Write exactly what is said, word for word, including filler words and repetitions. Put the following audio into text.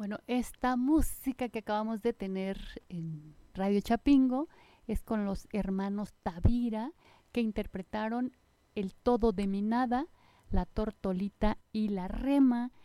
Bueno, esta música que acabamos de tener en Radio Chapingo es con los hermanos Tavira, que interpretaron El todo de mi nada, La tortolita y la rema.